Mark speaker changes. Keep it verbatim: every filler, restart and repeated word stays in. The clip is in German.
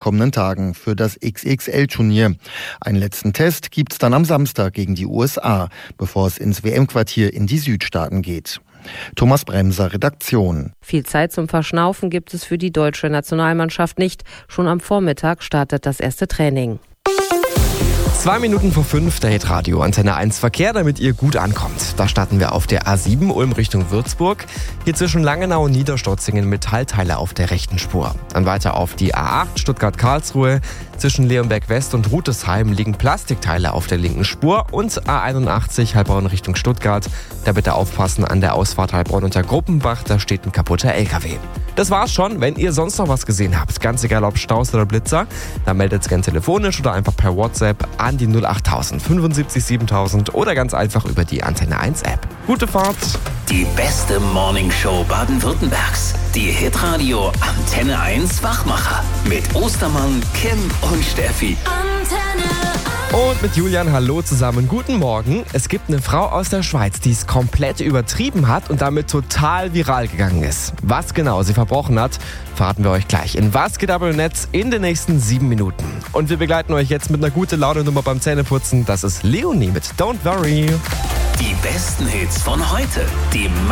Speaker 1: kommenden Tagen für das X X L-Turnier. Einen letzten Test gibt's dann am Samstag gegen die U S A, bevor es ins W M-Quartier in die Südstaaten geht. Thomas Bremser, Redaktion.
Speaker 2: Viel Zeit zum Verschnaufen gibt es für die deutsche Nationalmannschaft nicht. Schon am Vormittag startet das erste Training.
Speaker 3: Zwei Minuten vor fünf, der Hitradio Antenne eins Verkehr, damit ihr gut ankommt. Da starten wir auf der A sieben Ulm Richtung Würzburg. Hier zwischen Langenau und Niederstotzingen Metallteile auf der rechten Spur. Dann weiter auf die A acht Stuttgart-Karlsruhe. Zwischen Leonberg West und Rutesheim liegen Plastikteile auf der linken Spur. Und A einundachtzig Heilbronn Richtung Stuttgart. Da bitte aufpassen an der Ausfahrt Heilbronn unter Gruppenbach, da steht ein kaputter L K W. Das war's schon. Wenn ihr sonst noch was gesehen habt, ganz egal ob Staus oder Blitzer, dann meldet gerne telefonisch oder einfach per WhatsApp an die null acht tausend fünfundsiebzig siebentausend oder ganz einfach über die Antenne eins App. Gute Fahrt!
Speaker 4: Die beste Morningshow Baden-Württembergs. Die Hitradio Antenne eins Wachmacher. Mit Ostermann, Kim und Steffi.
Speaker 3: Und mit Julian, hallo zusammen, guten Morgen. Es gibt eine Frau aus der Schweiz, die es komplett übertrieben hat und damit total viral gegangen ist. Was genau sie verbrochen hat, verraten wir euch gleich. In Was geht aber im Netz in den nächsten sieben Minuten. Und wir begleiten euch jetzt mit einer gute Laune-Nummer beim Zähneputzen. Das ist Leonie mit Don't Worry.
Speaker 4: Die besten Hits von heute. Die